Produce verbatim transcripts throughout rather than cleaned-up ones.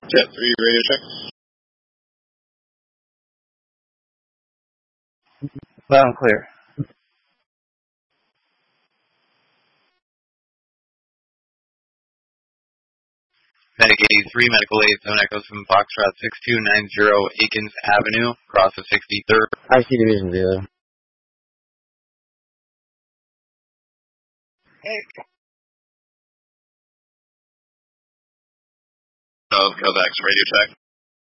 Jet three, radio check. Loud and clear. Medic eighty-three, Medical eight, seven Echoes from Foxtrot six two nine zero Aikens Avenue, across the sixty-third. I see Division Zulu. Of Kovacs, radio check.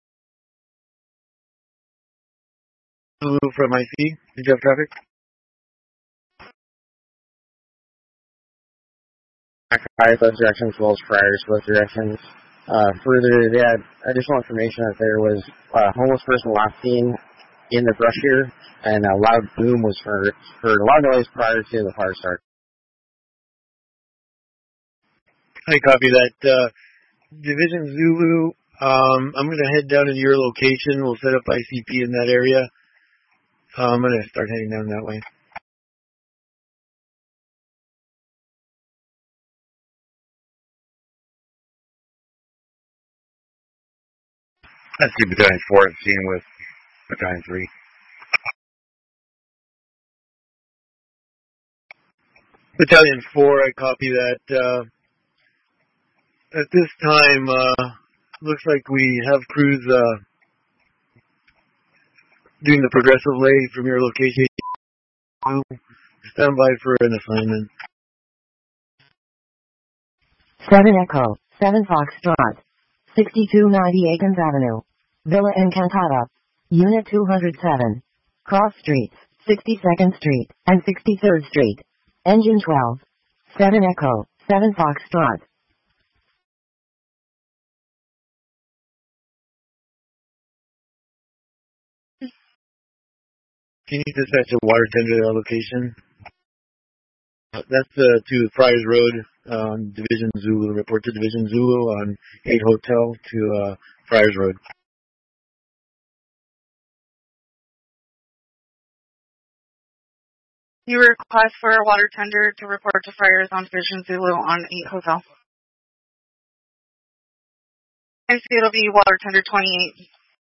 Zulu from I C. Did you have traffic? I both directions as well as priors both directions. Uh, further, they had additional information that there was a homeless person last seen in the brush here, and a loud boom was heard, heard a lot of noise prior to the fire start. I copy that. Uh, Division Zulu, um, I'm going to head down to your location. We'll set up I C P in that area. Uh, I'm going to start heading down that way. That's the Battalion four at the scene with Battalion three. Battalion four, I copy that. Uh, at this time, uh, looks like we have crews uh, doing the progressive lay from your location. Stand by for an assignment. seven Echo, seven Foxtrot, sixty-two ninety Aikens Avenue, Villa Encantada, Unit two hundred seven, Cross Streets, sixty-second Street, and sixty-third Street, Engine twelve, seven Echo, seven Foxtrot. Can you dispatch a water tender to our location? That's uh, to Friars Road, um, Division Zulu. Report to Division Zulu on eight Hotel to uh, Friars Road. You request for a water tender to report to Friars on Division Zulu on eight Hotel. I see it'll be water tender twenty-eight.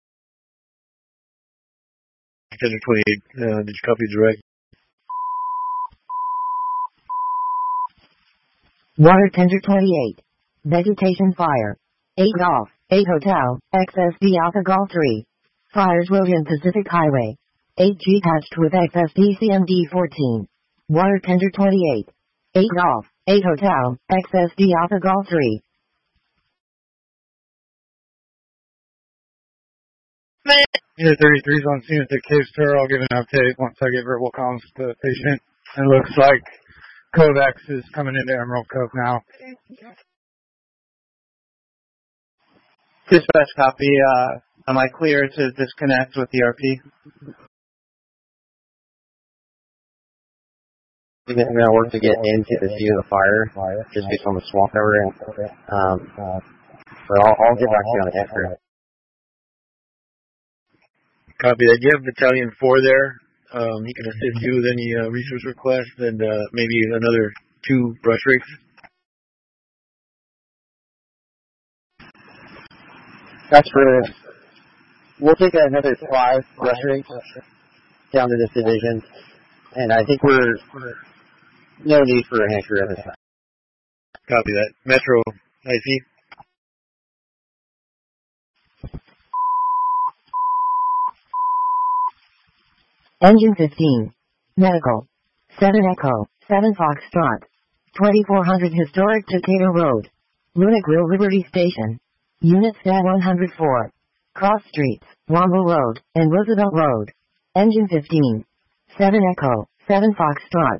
Tender twenty-eight. Uh, did you copy direct? Water tender twenty-eight. Vegetation fire. eight Golf, eight Hotel, X S D Alpha Golf three. Friars Road and Pacific Highway. eight G hatched with X S D C M D fourteen. Water tender twenty-eight. eight Golf, eight Hotel, X S D Alpha Golf three. Unit thirty-three is on scene at the case tour. I'll give an update once I get verbal comms to the patient. It looks like Kovacs is coming into Emerald Cove now. Dispatch copy. Uh, am I clear to disconnect with E R P? We're going to work to get into the scene of the fire, just based on the swamp cover. And, um, but I'll, I'll get back to you on the after. Copy that. You have Battalion four there. Um, he can assist you with any uh, resource requests and uh, maybe another two brush rigs. That's for, we'll take another five brush rigs down to this division. And I think we're, we're no need for a hand crew at this time. Copy that. Metro, I see. Engine fifteen. Medical. seven Echo, seven Foxtrot. twenty-four hundred Historic Decatur Road. Lunacville Liberty Station. Unit S T A one hundred four. Cross Streets, Womble Road, and Roosevelt Road. Engine fifteen. seven Echo, seven Foxtrot.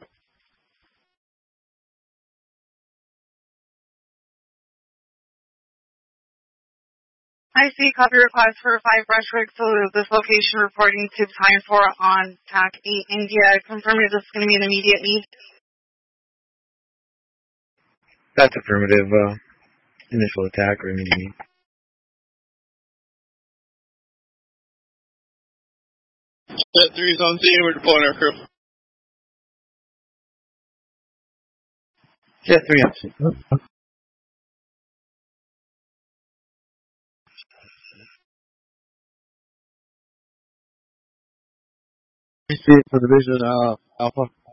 I see copy request for five brush rigs to this location reporting to Battalion four on T A C eight India. Confirm if this is going to be an immediate need. That's affirmative. Uh, initial attack or immediate need. Jet three's on scene. We're deploying our crew. Jet three on scene. Street for Division uh, Alpha.